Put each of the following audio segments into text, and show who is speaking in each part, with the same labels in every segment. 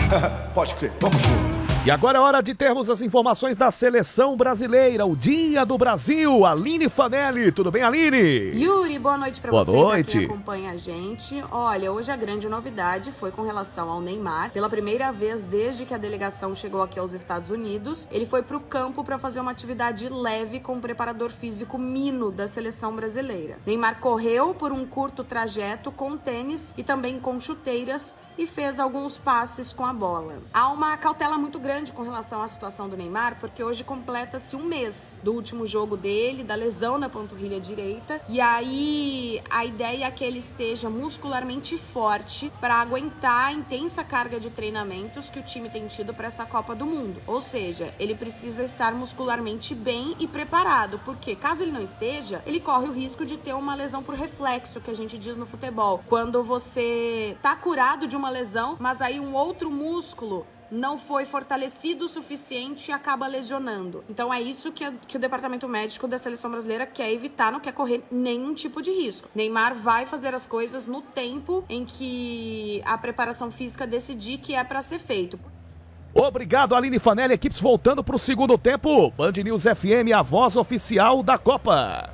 Speaker 1: Pode crer, vamos junto.
Speaker 2: E agora é hora de termos as informações da seleção brasileira, o Dia do Brasil. Aline Fanelli, tudo bem, Aline?
Speaker 3: Yuri, boa noite pra
Speaker 2: você.
Speaker 3: Boa noite. Pra quem acompanha a gente. Olha, hoje a grande novidade foi com relação ao Neymar. Pela primeira vez desde que a delegação chegou aqui aos Estados Unidos, ele foi pro campo para fazer uma atividade leve com o preparador físico Mino da seleção brasileira. Neymar correu por um curto trajeto com tênis e também com chuteiras e fez alguns passes com a bola. Há uma cautela muito grande com relação à situação do Neymar, porque hoje completa-se um mês do último jogo dele, da lesão na panturrilha direita, e aí a ideia é que ele esteja muscularmente forte para aguentar a intensa carga de treinamentos que o time tem tido para essa Copa do Mundo. Ou seja, ele precisa estar muscularmente bem e preparado, porque caso ele não esteja, ele corre o risco de ter uma lesão por reflexo, que a gente diz no futebol. Quando você tá curado de uma lesão, mas aí um outro músculo não foi fortalecido o suficiente e acaba lesionando. Então é isso que o departamento médico da seleção brasileira quer evitar, não quer correr nenhum tipo de risco. Neymar vai fazer as coisas no tempo em que a preparação física decidir que é para ser feito.
Speaker 2: Obrigado, Aline Fanelli. Equipes voltando para o segundo tempo. Band News FM, a voz oficial da Copa.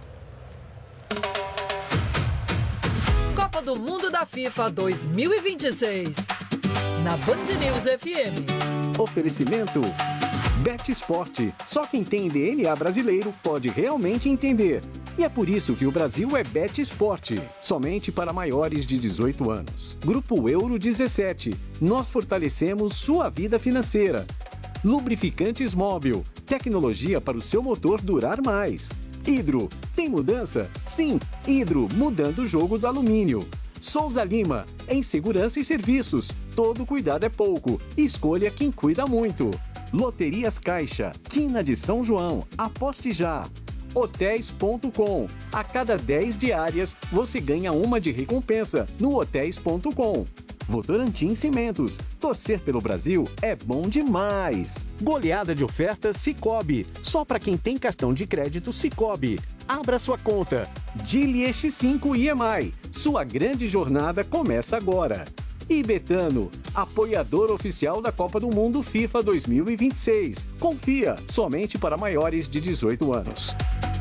Speaker 4: Copa do Mundo da FIFA 2026. Na Band News FM.
Speaker 5: Oferecimento Bet Sport. Só quem tem DNA brasileiro pode realmente entender. E é por isso que o Brasil é Bet Sport. Somente para maiores de 18 anos. Grupo Euro 17. Nós fortalecemos sua vida financeira. Lubrificantes Móbil. Tecnologia para o seu motor durar mais. Hidro. Tem mudança? Sim. Hidro, mudando o jogo do alumínio. Souza Lima. Em segurança e serviços. Todo cuidado é pouco. Escolha quem cuida muito. Loterias Caixa. Quina de São João. Aposte já. Hotéis.com. A cada 10 diárias, você ganha uma de recompensa no Hotéis.com. Votorantim Cimentos. Torcer pelo Brasil é bom demais. Goleada de ofertas Sicoob. Só para quem tem cartão de crédito Sicoob. Abra sua conta. Dili X5 IEMAI. Sua grande jornada começa agora. E Betano, apoiador oficial da Copa do Mundo FIFA 2026. Confia, somente para maiores de 18 anos.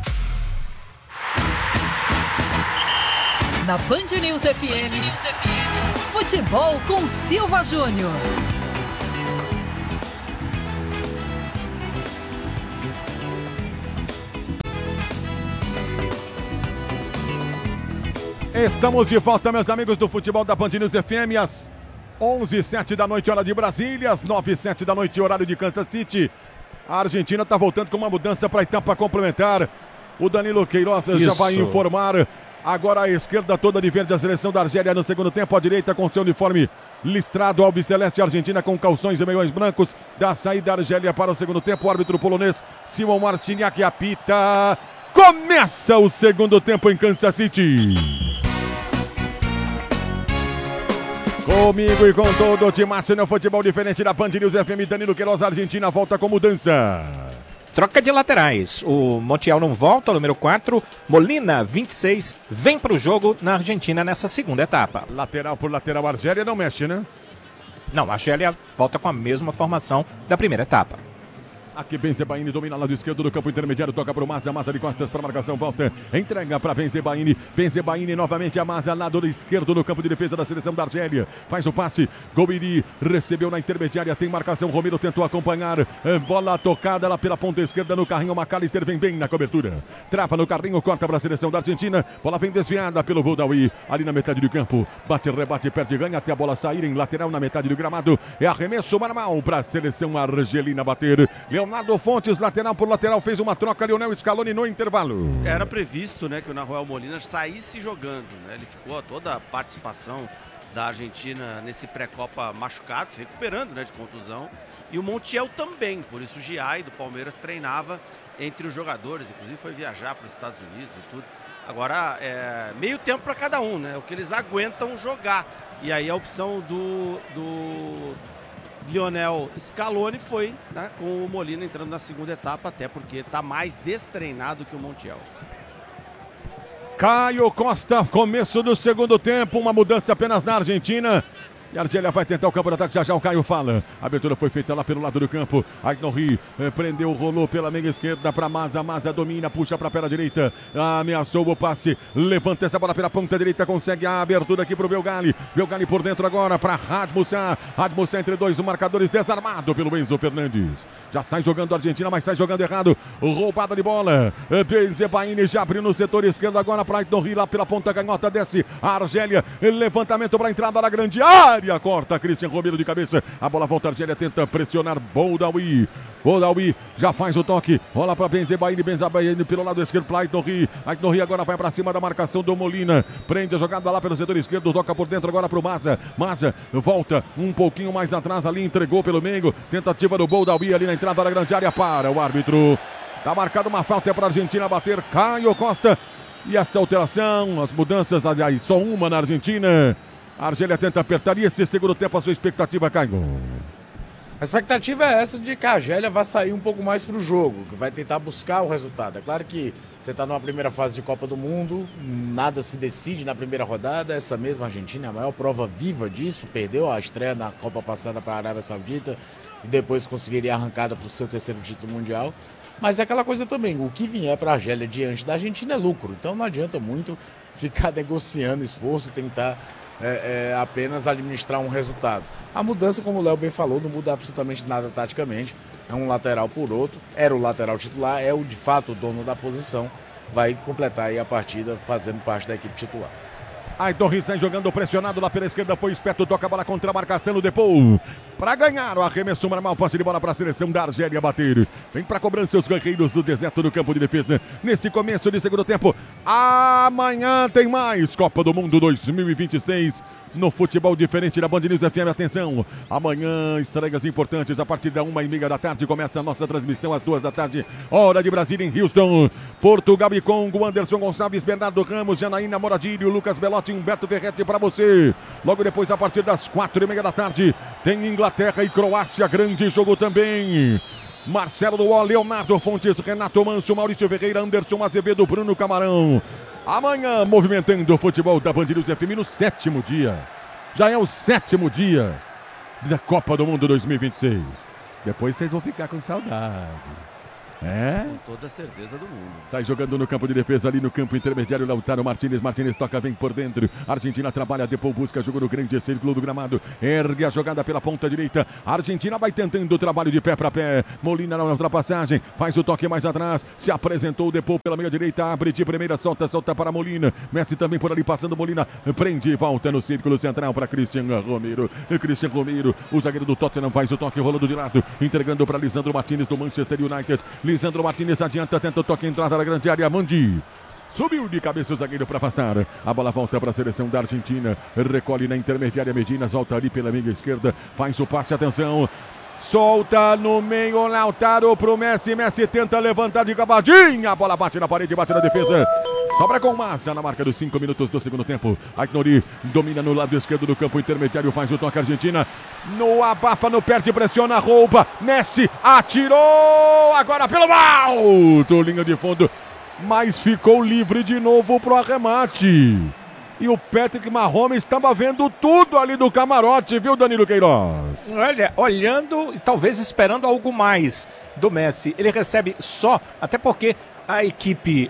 Speaker 4: Na Band News FM, futebol com Silva Júnior.
Speaker 6: Estamos de volta, meus amigos do futebol da Band News FM, às 11h07 da noite, hora de Brasília, às 9h07 da noite, horário de Kansas City. A Argentina está voltando com uma mudança para a etapa complementar. O Danilo Queiroz já vai informar. Agora a esquerda toda de verde, a seleção da Argélia no segundo tempo, a direita com seu uniforme listrado, albiceleste, Argentina com calções e meiões brancos. Da saída da Argélia para o segundo tempo, o árbitro polonês Simon Marciniak apita. Começa o segundo tempo em Kansas City. Comigo e com todo o timaço no futebol diferente da Band News FM, Danilo Queiroz, Argentina volta com mudança.
Speaker 7: Troca de laterais, o Montiel não volta, o número 4, Molina, 26, vem para o jogo na Argentina nessa segunda etapa.
Speaker 6: Lateral por lateral, a Argélia não mexe, né?
Speaker 7: Não, a Argélia volta com a mesma formação da primeira etapa.
Speaker 6: Aqui Benzebaini domina lado esquerdo do campo intermediário, toca para o Maza, Maza de costas para a marcação, volta, entrega para Benzebaini, Benzebaini novamente a Maza, lado esquerdo no campo de defesa da seleção da Argélia, faz o passe, Gobiri recebeu na intermediária, tem marcação, Romero tentou acompanhar, bola tocada lá pela ponta esquerda no carrinho, McAllister vem bem na cobertura, trava no carrinho, corta para a seleção da Argentina, bola vem desviada pelo Voldawi, ali na metade do campo, bate, rebate, perde, ganha até a bola sair em lateral na metade do gramado, é arremesso normal para a seleção argelina bater. Leonardo Fontes, lateral por lateral, fez uma troca, Lionel Scaloni no intervalo.
Speaker 8: Era previsto, né, que o Nahuel Molina saísse jogando, né? Ele ficou toda a participação da Argentina nesse pré-copa machucado, se recuperando, né, de contusão. E o Montiel também, por isso o Giai do Palmeiras treinava entre os jogadores, inclusive foi viajar para os Estados Unidos e tudo. Agora, meio tempo para cada um, né? O que eles aguentam jogar. E aí a opção do Lionel Scaloni foi, né, com o Molina entrando na segunda etapa, até porque está mais destreinado que o Montiel.
Speaker 6: Caio Costa, começo do segundo tempo, uma mudança apenas na Argentina. E a Argélia vai tentar o campo de ataque, já o Caio fala. A abertura foi feita lá pelo lado do campo. Aït-Nouri prendeu, rolou pela meia esquerda para Maza. Maza domina, puxa para a perna direita. Ameaçou o passe, levanta essa bola pela ponta direita, consegue a abertura aqui para o Belgali. Belgali por dentro agora para Radmussa. Radmussa entre dois marcadores, desarmado pelo Enzo Fernandes. Já sai jogando a Argentina, mas sai jogando errado. Roubada de bola. Benzebaini já abriu no setor esquerdo agora para Aït-Nouri lá pela ponta canhota, desce a Argélia. Levantamento para a entrada da grande área. Corta Christian Romero de cabeça. A bola volta, a Argélia tenta pressionar Boudaoui. Boudaoui já faz o toque. Rola para Benzebaini. Benzebaini pelo lado esquerdo para Aït-Nouri. Aït-Nouri agora vai para cima da marcação do Molina. Prende a jogada lá pelo setor esquerdo. Toca por dentro agora para o Maza. Maza volta um pouquinho mais atrás ali. Entregou pelo meio. Tentativa do Boudaoui ali na entrada da grande área. Para o árbitro. Tá marcada uma falta para a Argentina bater. Caio Costa. E essa alteração, as mudanças, aliás, só uma na Argentina. A Argélia tenta apertar e esse segundo tempo a sua expectativa, Caio?
Speaker 9: A expectativa é essa de que a Argélia vai sair um pouco mais para o jogo, que vai tentar buscar o resultado. É claro que você está numa primeira fase de Copa do Mundo, nada se decide na primeira rodada. Essa mesma Argentina é a maior prova viva disso, perdeu a estreia na Copa passada para a Arábia Saudita e depois conseguiria a arrancada para o seu terceiro título mundial. Mas é aquela coisa também, o que vier para a Argélia diante da Argentina é lucro, então não adianta muito ficar negociando esforço, tentar apenas administrar um resultado. A mudança, como o Léo bem falou, não muda absolutamente nada taticamente, é um lateral por outro, era o lateral titular, é o de fato o dono da posição, vai completar aí a partida fazendo parte da equipe titular.
Speaker 6: Aït-Nouri sai jogando pressionado lá pela esquerda, foi esperto, toca a bola contra a marcação do Depou. Para ganhar o arremesso normal, posse de bola para a seleção da Argélia bater. Vem para cobrança os guerreiros do deserto do campo de defesa. Neste começo de segundo tempo, amanhã tem mais Copa do Mundo 2026. No futebol diferente da Band News FM, atenção, amanhã estreias importantes, a partir da 1h30 da tarde começa a nossa transmissão às 2 da tarde, hora de Brasília em Houston, Portugal e Congo, Anderson Gonçalves, Bernardo Ramos, Janaína Moradilho, Lucas Belotti, Humberto Ferretti para você. Logo depois, a partir das 4h30 da tarde, tem Inglaterra e Croácia, grande jogo também. Marcelo Duó, Leonardo Fontes, Renato Manso, Maurício Ferreira, Anderson Azevedo, Bruno Camarão. Amanhã, movimentando o futebol da Band News FM no 7º dia. Já é o 7º dia da Copa do Mundo 2026. Depois vocês vão ficar com saudade. É?
Speaker 8: Com toda a certeza do mundo.
Speaker 6: Sai jogando no campo de defesa, ali no campo intermediário, Lautaro Martínez. Martínez toca, vem por dentro. Argentina trabalha, depois busca jogo no grande círculo do gramado. Ergue a jogada pela ponta direita. Argentina vai tentando o trabalho de pé para pé. Molina na ultrapassagem, faz o toque mais atrás. Se apresentou depois pela meia direita, abre de primeira, solta para Molina. Messi também por ali passando, Molina prende e volta no círculo central para Christian Romero. Christian Romero, o zagueiro do Tottenham, faz o toque rolando de lado, entregando para Lisandro Martínez do Manchester United. Lisandro Martínez adianta, tenta o toque, entrada na grande área, Mandi. Subiu de cabeça o zagueiro para afastar. A bola volta para a seleção da Argentina. Recolhe na intermediária, Medina volta ali pela meia esquerda. Faz o passe, atenção. Solta no meio, Lautaro pro Messi. Messi tenta levantar de cavadinha. A bola bate na parede, bate na defesa. Sobra com Massa na marca dos 5 minutos do segundo tempo. Aït-Nouri domina no lado esquerdo do campo intermediário, faz o toque Argentina. No abafa, no perde, pressiona, rouba. Messi atirou agora pelo alto, linha de fundo. Mas ficou livre de novo pro arremate. E o Patrick Mahomes estava vendo tudo ali do camarote, viu, Danilo Queiroz?
Speaker 7: Olha, olhando e talvez esperando algo mais do Messi. Ele recebe só, até porque a equipe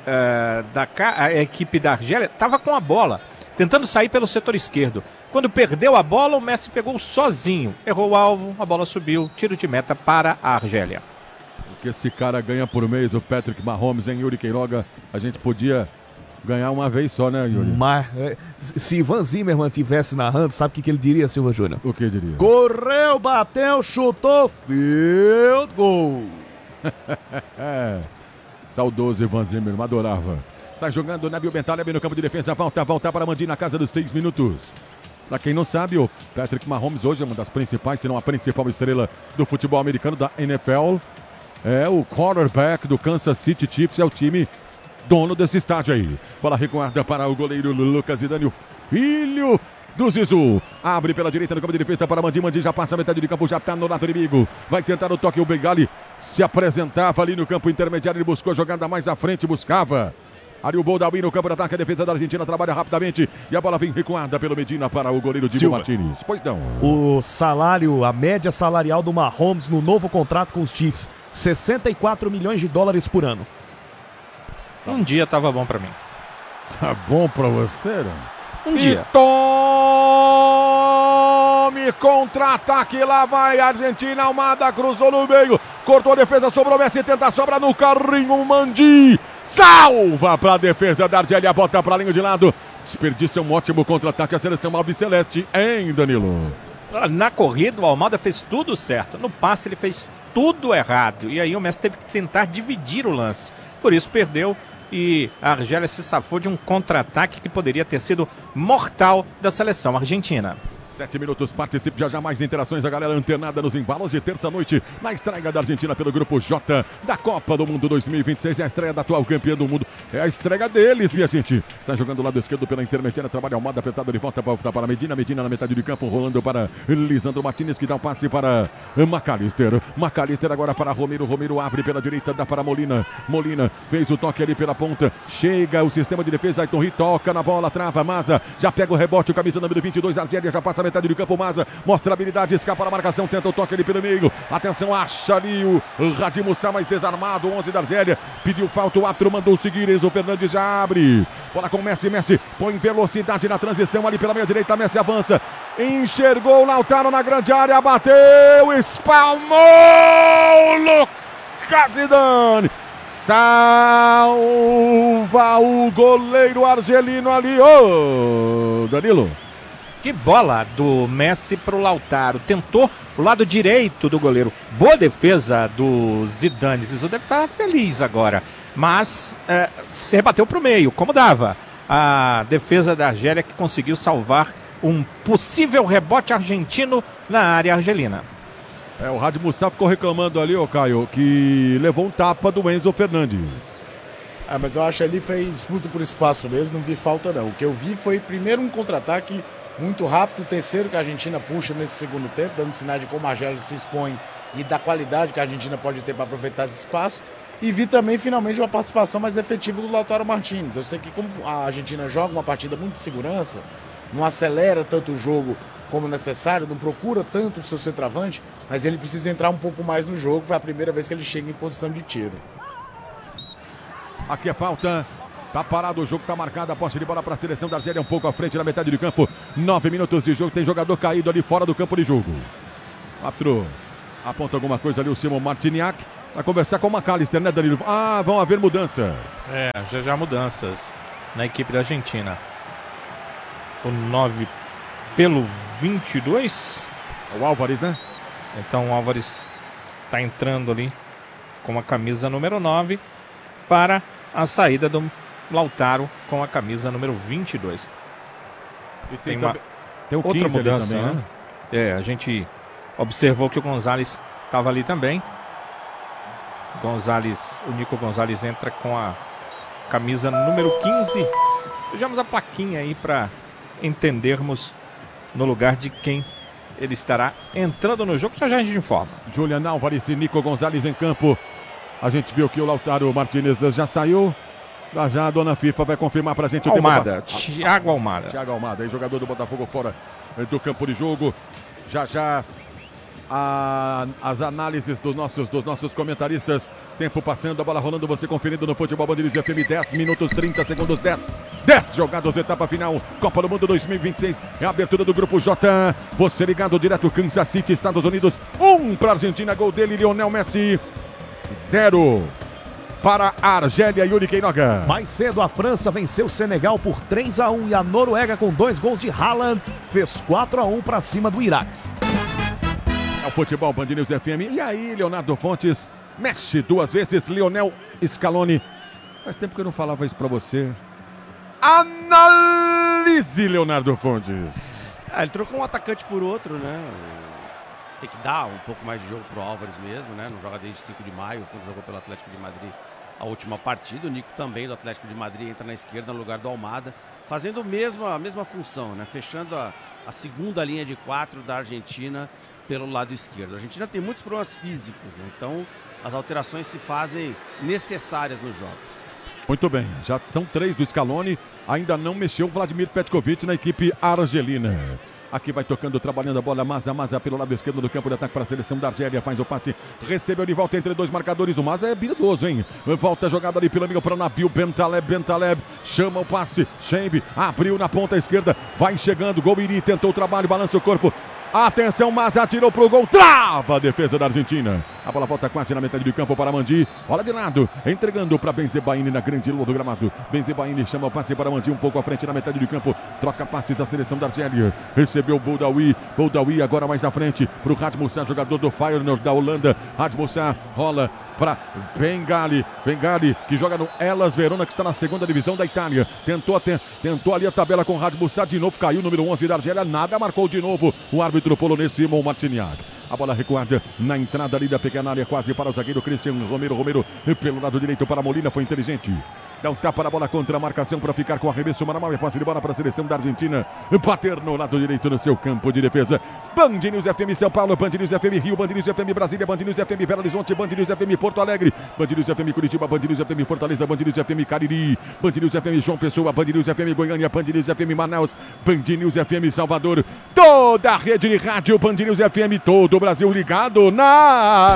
Speaker 7: da Argélia estava com a bola, tentando sair pelo setor esquerdo. Quando perdeu a bola, o Messi pegou sozinho. Errou o alvo, a bola subiu, tiro de meta para a Argélia.
Speaker 6: O que esse cara ganha por mês, o Patrick Mahomes, hein, Yuri Queiroga? A gente podia ganhar uma vez só, né, Yuri?
Speaker 2: Mas se Ivan Zimmermann tivesse narrando, sabe o que ele diria, Silva Júnior?
Speaker 6: O que diria?
Speaker 2: Correu, bateu, chutou, field goal.
Speaker 6: Saudoso Ivan Zimmermann, adorava. Sai jogando Nabil Bentaleb no campo de defesa, volta para Mandi na casa dos 6 minutos. Pra quem não sabe, o Patrick Mahomes hoje é uma das principais, se não a principal estrela do futebol americano, da NFL. É o quarterback do Kansas City Chiefs, é o time dono desse estádio aí. Bola recuada para o goleiro Lucas Zidane, o filho do Zizu. Abre pela direita no campo de defesa para Mandi. Mandi já passa a metade de campo, já está no lado inimigo. Vai tentar o toque, o Bengali se apresentava ali no campo intermediário. Ele buscou a jogada mais à frente, buscava. Ariel Boldawi no campo de ataque, a defesa da Argentina trabalha rapidamente e a bola vem recuada pelo Medina para o goleiro Diego Martínez. Pois não.
Speaker 2: O salário, a média salarial do Mahomes no novo contrato com os Chiefs, 64 milhões de dólares por ano.
Speaker 7: Um dia tava bom pra mim.
Speaker 6: Tá bom pra você, né?
Speaker 7: Um dia.
Speaker 6: Tome contra-ataque, lá vai a Argentina, Almada cruzou no meio, cortou a defesa, sobrou Messi, tenta a sobra no carrinho, Mandi salva pra defesa da Argélia, bota pra linha de lado, desperdiça um ótimo contra-ataque a seleção alviceleste, hein, Danilo?
Speaker 7: Na corrida o Almada fez tudo certo, no passe ele fez tudo errado, e aí o Messi teve que tentar dividir o lance, por isso perdeu. E a Argélia se safou de um contra-ataque que poderia ter sido mortal da seleção argentina.
Speaker 6: 7 minutos, participe já mais interações, a galera antenada nos embalos de terça-noite, na estreia da Argentina pelo Grupo J da Copa do Mundo 2026, é a estreia da atual campeã do mundo, é a estreia deles, minha gente. Sai jogando do lado esquerdo pela intermediária, trabalha Almada, apertado de volta para Medina, Medina na metade do campo, rolando para Lisandro Martínez, que dá um passe para McAllister, McAllister agora para Romero, Romero abre pela direita, dá para Molina, Molina fez o toque ali pela ponta, chega o sistema de defesa, Ayrton Ri toca na bola, trava, Maza, já pega o rebote, o camisa número 22 da Argélia, já passa a metade do campo, Maza mostra a habilidade, escapa na marcação, tenta o toque ali pelo meio, atenção, acha ali o Radim Moussa mais desarmado, 11 da Argélia, pediu falta, o árbitro mandou seguir, Enzo Fernandes já abre, bola com Messi, Messi põe velocidade na transição ali pela meia direita, Messi avança, enxergou o Lautaro na grande área, bateu, espalmou, Lucas Zidane salva o goleiro argelino ali, ô Danilo.
Speaker 7: Que bola do Messi pro Lautaro. Tentou o lado direito do goleiro. Boa defesa do Zidane. Zizou deve estar feliz agora. Mas se rebateu pro meio, como dava. A defesa da Argélia que conseguiu salvar um possível rebote argentino na área argelina.
Speaker 6: O Radim Moussa ficou reclamando ali, ô Caio, que levou um tapa do Enzo Fernandes.
Speaker 9: Mas eu acho que ali fez disputa por espaço mesmo, não vi falta não. O que eu vi foi primeiro um contra-ataque muito rápido, o terceiro que a Argentina puxa nesse segundo tempo, dando sinais de como a Argélia se expõe e da qualidade que a Argentina pode ter para aproveitar esse espaço. E vi também, finalmente, uma participação mais efetiva do Lautaro Martínez. Eu sei que como a Argentina joga uma partida muito de segurança, não acelera tanto o jogo como necessário, não procura tanto o seu centroavante, mas ele precisa entrar um pouco mais no jogo. Foi a primeira vez que ele chega em posição de tiro.
Speaker 6: Aqui é falta. Tá parado o jogo, tá marcada a posse de bola para a seleção da Argélia, um pouco à frente na metade do campo. 9 minutos de jogo, tem jogador caído ali fora do campo de jogo. 4. Aponta alguma coisa ali o Simon Martiniak. Vai conversar com o McAllister, né, Danilo? Vão haver mudanças.
Speaker 7: Já mudanças na equipe da Argentina. O 9 pelo 22.
Speaker 6: O Álvares, né?
Speaker 7: Então o Álvares tá entrando ali com a camisa número 9 para a saída do Lautaro com a camisa número 22.
Speaker 6: E tem
Speaker 7: o outra mudança também, né? A gente observou que o Gonzalez estava ali também. O Nico Gonzalez entra com a camisa número 15. Vejamos a plaquinha aí para entendermos no lugar de quem ele estará entrando no jogo. Já a gente informa.
Speaker 6: Julian Álvares e Nico Gonzalez em campo. A gente viu que o Lautaro Martínez já saiu. Já a dona FIFA vai confirmar pra gente o
Speaker 7: Almada, Thiago Almada.
Speaker 6: Thiago Almada, jogador do Botafogo fora do campo de jogo. Já as análises dos nossos comentaristas. Tempo passando, a bola rolando, você conferindo no Futebol Band News FM. 10 minutos, 30 segundos, 10 jogados, etapa final, Copa do Mundo 2026. É a abertura do Grupo J. Você ligado direto, Kansas City, Estados Unidos. 1 para a Argentina, gol dele, Lionel Messi. 0 para a Argélia, Yuri Queiroga.
Speaker 2: Mais cedo, a França venceu o Senegal por 3-1 e a Noruega, com 2 gols de Haaland, fez 4-1 para cima do Iraque.
Speaker 6: É o Futebol Band News FM. E aí, Leonardo Fontes mexe 2 vezes. Lionel Scaloni. Faz tempo que eu não falava isso para você. Analise, Leonardo Fontes.
Speaker 8: Ele trocou um atacante por outro, né? Tem que dar um pouco mais de jogo pro Álvares mesmo, né? Não joga desde 5 de maio, quando jogou pelo Atlético de Madrid a última partida. O Nico também, do Atlético de Madrid, entra na esquerda no lugar do Almada, fazendo a mesma função, né? Fechando a segunda linha de 4 da Argentina pelo lado esquerdo. A Argentina tem muitos problemas físicos, né? Então as alterações se fazem necessárias nos jogos.
Speaker 6: Muito bem, já são 3 do Scaloni, ainda não mexeu o Vladimir Petkovic na equipe argelina. Aqui vai tocando, trabalhando a bola, Maza pelo lado esquerdo do campo de ataque para a seleção da Argélia, faz o passe, recebeu de volta entre 2 marcadores, o Maza é habilidoso, hein? Volta a jogada ali pelo meio para Nabil Bentaleb, chama o passe, Chembe, abriu na ponta esquerda, vai chegando, Gouiri tentou o trabalho, balança o corpo, atenção, Maza atirou pro gol, trava a defesa da Argentina. A bola volta quase na metade do campo para Mandi. Bola de lado, entregando para Benzebaini na grande lua do gramado. Benzebaini chama o passe para Mandi um pouco à frente na metade do campo. Troca passes da seleção da Argélia. Recebeu o Boudaoui agora mais na frente para o Radmoussa, jogador do Feyenoord da Holanda. Radmoussa rola para Bengali, que joga no Hellas Verona, que está na segunda divisão da Itália. Tentou ali a tabela com Radmoussa, de novo caiu o número 11 da Argélia, nada, marcou de novo o árbitro polonês Simon Marciniak. A bola recuada na entrada ali da pequena área, quase para o zagueiro Christian Romero pelo lado direito para Molina, foi inteligente. Dá um tapa na bola contra a marcação para ficar com o arremesso manual e passe de bola para a seleção da Argentina. Bater no lado direito no seu campo de defesa. Band News FM São Paulo, Band News FM Rio, Band News FM Brasília, Band News FM Belo Horizonte, Band News FM Porto Alegre, Band News FM Curitiba, Band News FM Fortaleza, Band News FM Cariri, Band News FM João Pessoa, Band News FM Goiânia, Band News FM Manaus, Band News FM Salvador. Toda a rede de rádio Band News FM, todo o Brasil ligado na...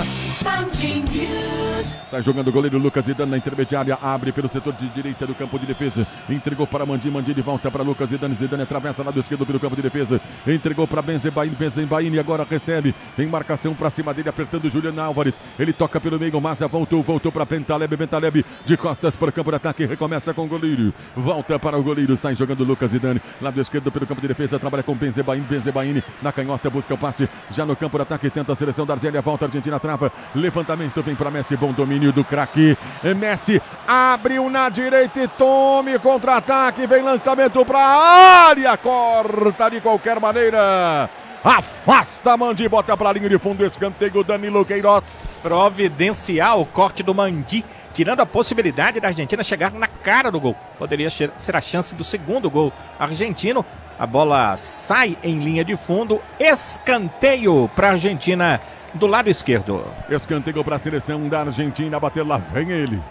Speaker 6: Sai jogando o goleiro Lucas Zidane na intermediária, abre pelo setor de direita do campo de defesa, entregou para Mandi de volta para Lucas Zidane atravessa lado esquerdo pelo campo de defesa, entregou para Benzebaini agora recebe, tem marcação para cima dele, apertando Juliano Álvares, ele toca pelo meio, Maza voltou para Bentaleb de costas para o campo de ataque, recomeça com o goleiro, volta para o goleiro, sai jogando Lucas Zidane, lado esquerdo pelo campo de defesa, trabalha com Benzebaini na canhota, busca o passe, já no campo de ataque, tenta a seleção da Argélia, volta a Argentina, trava, levantamento, vem para Messi, bom domínio do craque, Messi abriu na direita e tome contra-ataque, vem lançamento para a área, corta de qualquer maneira, afasta Mandi, bota para a linha de fundo, escanteio Danilo Queiroz.
Speaker 7: Providencial o corte do Mandi, tirando a possibilidade da Argentina chegar na cara do gol. Poderia ser a chance do segundo gol argentino. A bola sai em linha de fundo, escanteio para a Argentina do lado esquerdo.
Speaker 6: Escanteio para a seleção da Argentina, bater, lá vem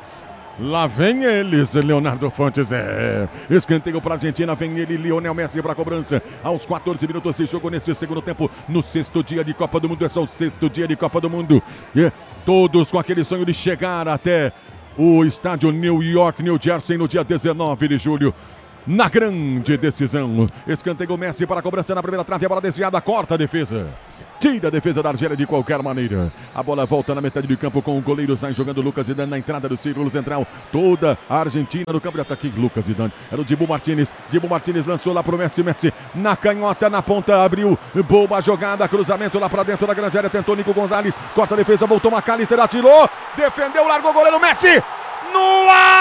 Speaker 6: eles, Leonardo Fontes, escanteio para a Argentina, vem ele, Lionel Messi para a cobrança, aos 14 minutos de jogo neste segundo tempo, no 6º dia de Copa do Mundo, é só o 6º dia de Copa do Mundo, todos com aquele sonho de chegar até o estádio New York, New Jersey, no dia 19 de julho, na grande decisão, escanteio Messi para a cobrança na primeira trave, a bola desviada, corta a defesa. Tira a defesa da Argélia de qualquer maneira. A bola volta na metade do campo com o goleiro, sai jogando Lucas Zidane na entrada do círculo central. Toda a Argentina no campo de ataque. Lucas Zidane, era o Dibu Martínez lançou lá pro Messi na canhota, na ponta, abriu, boa jogada, cruzamento lá pra dentro da grande área, tentou Nico Gonzalez, corta a defesa, voltou McAllister, atirou, defendeu, largou o goleiro Messi, no ar!